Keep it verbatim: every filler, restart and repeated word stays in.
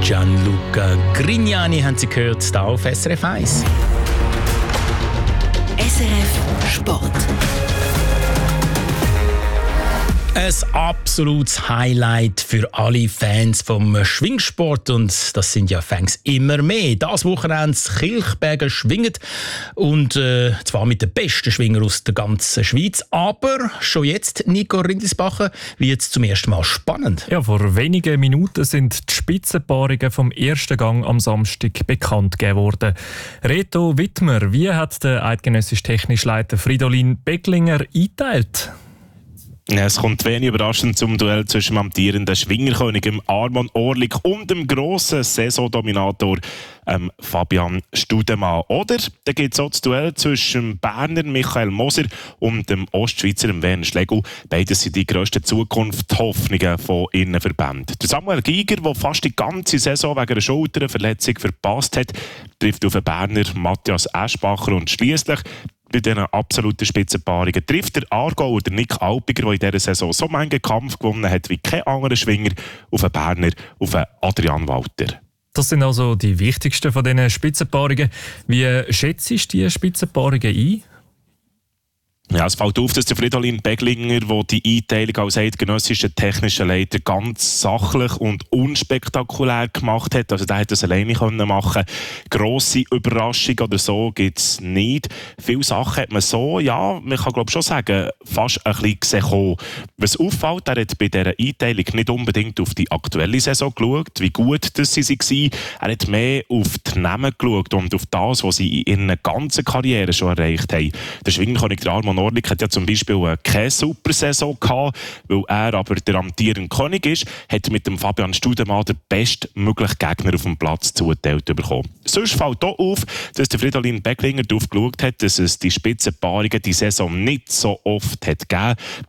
Gianluca Grignani haben Sie gehört, hier auf S R F eins. S R F Sport. Ein absolutes Highlight für alle Fans vom Schwingsport und das sind ja Fans immer mehr. Das Wochenende Kilchberger schwingt und äh, zwar mit den besten Schwingern aus der ganzen Schweiz, aber schon jetzt, Nico Rindisbacher, wird es zum ersten Mal spannend. Ja, vor wenigen Minuten sind die Spitzenpaarungen vom ersten Gang am Samstag bekannt gegeben worden. Reto Wittmer, wie hat der eidgenössische technische Leiter Fridolin Becklinger eingeteilt? Es kommt wenig überraschend zum Duell zwischen dem amtierenden Schwingerkönig Arman Orlik und dem grossen Saisondominator ähm, Fabian Studemann. Oder da gibt es auch das Duell zwischen dem Berner Michael Moser und dem Ostschweizer Werner Schlegel. Beide sind die grössten Zukunftshoffnungen von ihren Verbänden. Der Samuel Giger, der fast die ganze Saison wegen einer Schulterverletzung verpasst hat, trifft auf den Berner Matthias Eschbacher und schliesslich bei diesen absoluten Spitzenpaarungen trifft der Aargauer der Nick Alpiger, der in dieser Saison so manchen Kampf gewonnen hat wie kein anderer Schwinger, auf einen Berner, auf einen Adrian Walter. Das sind also die wichtigsten von diesen Spitzenpaarungen. Wie schätzt du die Spitzenpaarungen ein? Ja, es fällt auf, dass der Fridolin Becklinger, der die Einteilung als eidgenössischer technischer Leiter ganz sachlich und unspektakulär gemacht hat. Also der hat das alleine machen. Grosse Überraschung oder so gibt es nicht. Viele Sachen hat man so, ja, man kann glaube schon sagen, fast ein bisschen gesehen. Was auffällt, er hat bei dieser Einteilung nicht unbedingt auf die aktuelle Saison geschaut, wie gut das sie waren. Er hat mehr auf die Namen geschaut und auf das, was sie in ihrer ganzen Karriere schon erreicht haben. Der Schwingerkönig der Arman Orlik hat ja zum Beispiel keine super Saison gehabt, weil er aber der amtierende König ist, hat mit dem Fabian Studemann den bestmöglichen Gegner auf dem Platz zugeteilt bekommen. Sonst fällt auch auf, dass der Fridolin Becklinger darauf geschaut hat, dass es die Spitzenpaarungen die Saison nicht so oft hat gegeben.